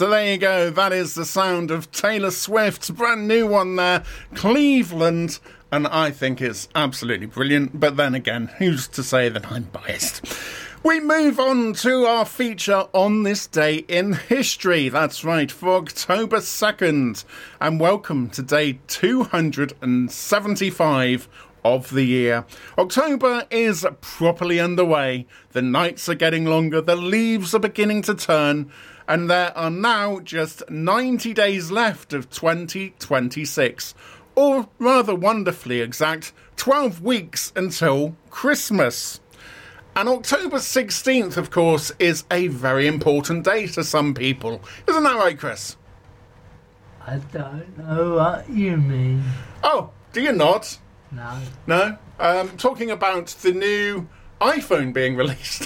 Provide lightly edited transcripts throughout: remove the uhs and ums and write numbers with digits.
So there you go. That is the sound of Taylor Swift's brand new one there, Cleveland. And I think it's absolutely brilliant. But then again, who's to say that I'm biased? We move on to our feature on this day in history. That's right, for October 2nd. And welcome to day 275 of the year. October is properly underway. The nights are getting longer, the leaves are beginning to turn, and there are now just 90 days left of 2026. Or rather wonderfully exact, 12 weeks until Christmas. And October 16th, of course, is a very important day to some people. Isn't that right, Chris? I don't know what you mean. Oh, do you not? No. No? Talking about the new iPhone being released.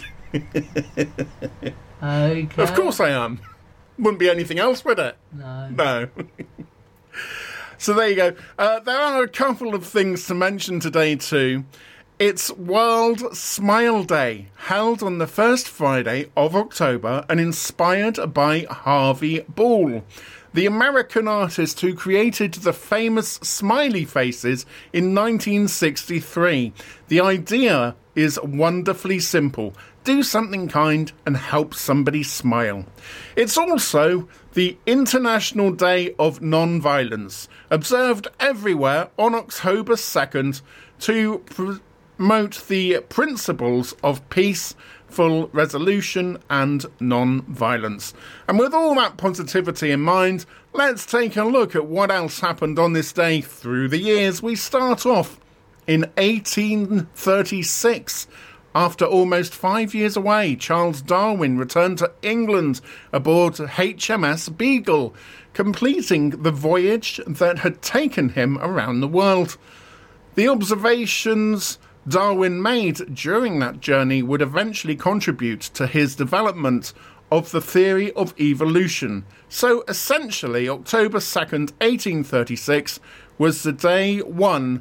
Okay. Of course I am. Wouldn't be anything else, would it? No. No. So there you go. There are a couple of things to mention today too. It's World Smile Day, held on the first Friday of October and inspired by Harvey Ball, the American artist who created the famous smiley faces in 1963. The idea is wonderfully simple. Do something kind and help somebody smile. It's also the International Day of Non-Violence, observed everywhere on October 2nd to promote the principles of peaceful resolution and non-violence. And with all that positivity in mind, let's take a look at what else happened on this day through the years. We start off in 1836. After almost 5 years away, Charles Darwin returned to England aboard HMS Beagle, completing the voyage that had taken him around the world. The observations Darwin made during that journey would eventually contribute to his development of the theory of evolution. So essentially, October 2nd, 1836 was the day one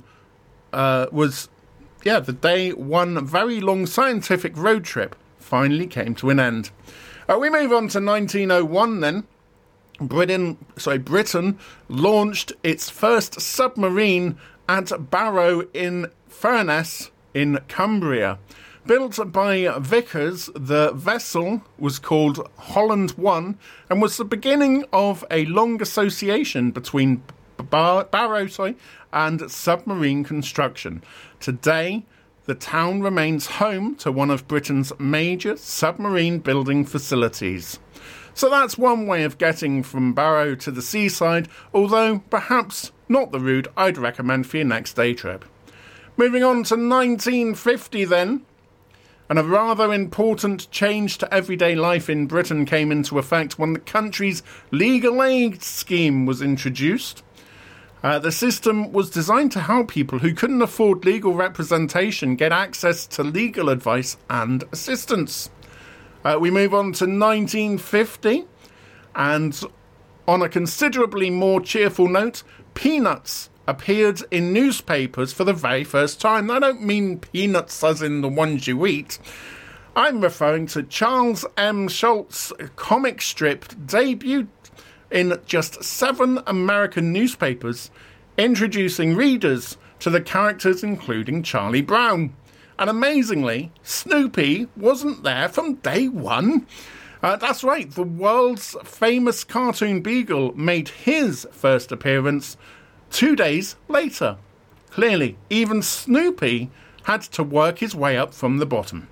the day one very long scientific road trip finally came to an end. We move on to 1901 then. Britain launched its first submarine at Barrow in Furness in Cumbria. Built by Vickers, the vessel was called Holland 1 and was the beginning of a long association between Barrow and submarine construction. Today, the town remains home to one of Britain's major submarine building facilities. So that's one way of getting from Barrow to the seaside, although perhaps not the route I'd recommend for your next day trip. Moving on to 1950 then, and a rather important change to everyday life in Britain came into effect when the country's legal aid scheme was introduced. The system was designed to help people who couldn't afford legal representation get access to legal advice and assistance. We move on to 1950, and on a considerably more cheerful note, peanuts appeared in newspapers for the very first time. I don't mean peanuts as in the ones you eat. I'm referring to Charles M. Schulz's comic strip debuted in just 7 American newspapers, introducing readers to the characters including Charlie Brown. And amazingly, Snoopy wasn't there from day one. That's right, the world's famous cartoon beagle made his first appearance 2 days later. Clearly, even Snoopy had to work his way up from the bottom.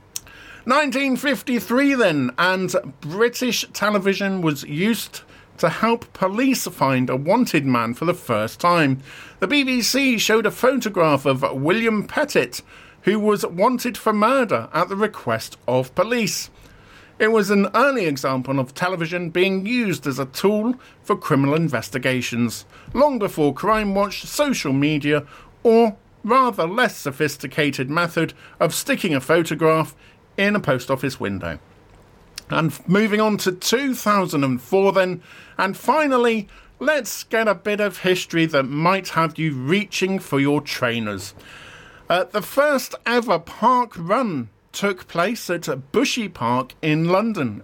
1953 then, and British television was used to help police find a wanted man for the first time. The BBC showed a photograph of William Pettit, who was wanted for murder at the request of police. It was an early example of television being used as a tool for criminal investigations, long before Crime Watch, social media, or rather less sophisticated method of sticking a photograph in a post office window. And moving on to 2004 then, and finally, let's get a bit of history that might have you reaching for your trainers. The first ever park run took place at Bushy Park in London